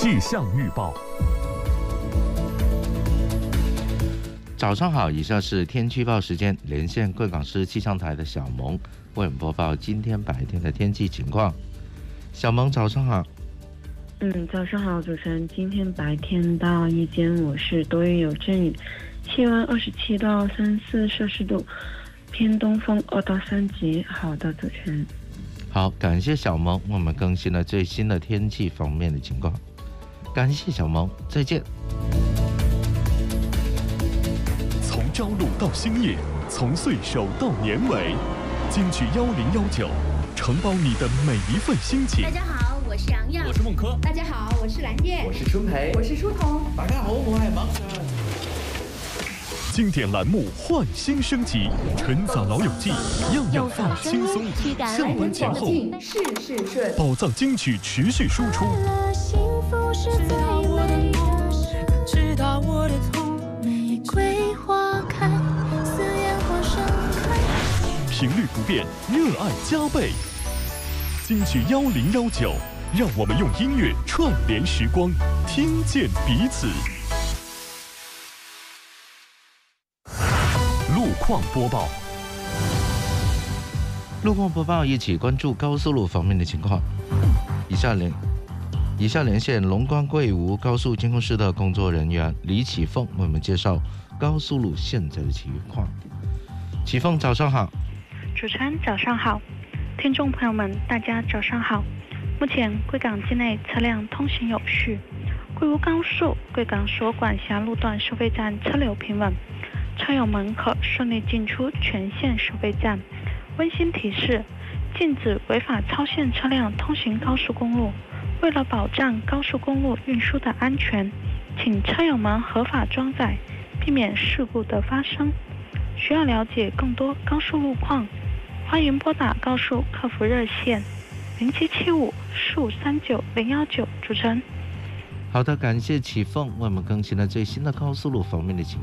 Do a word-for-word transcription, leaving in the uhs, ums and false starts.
气象预报。 早上好，以下是天气预报时间，连线贵港市气象台的小萌为我们播报今天白天的天气情况。小萌，早上好。 嗯，早上好，主持人。今天白天到夜间我是多云有阵雨，气温二十七到三十四摄氏度，偏东风二到三级。好的，主持人。 好，感谢小萌，我们更新了最新的天气方面的情况。感谢小萌，再见。 从朝露到星夜，从岁首到年尾，金曲幺零幺九，承包你的每一份心情。 大家好，我是杨洋， 我是孟珂。 大家好，我是蓝叶， 我是春培， 我是舒彤。 大家好，我系芒。 经典栏目焕新升级，纯早老友记，样样放轻松。下班前后， 事事顺， 宝藏金曲持续输出。 幸福是最美的，直到我的痛，玫瑰花开，似烟火盛开。 频率不变，热爱加倍。金曲幺零幺九，让我们用音乐串联时光，听见彼此。路况播报， 路况播报，一起关注高速路方面的情况。以下连以下连线龙关贵吴高速监控室的工作人员李启凤，为我们介绍高速路现在的情况。启凤，早上好。 主持人早上好，听众朋友们大家早上好。目前贵港境内车辆通行有序，贵吴高速贵港所管辖路段收费站车流平稳，车友们可顺利进出全线收费站。温馨提示：禁止违法超限车辆通行高速公路。为了保障高速公路运输的安全，请车友们合法装载，避免事故的发生。需要了解更多高速路况，欢迎拨打高速客服热线零七七五四五三九零幺九。主持人。 好的，感谢启凤为我们更新了最新的高速路方面的情况。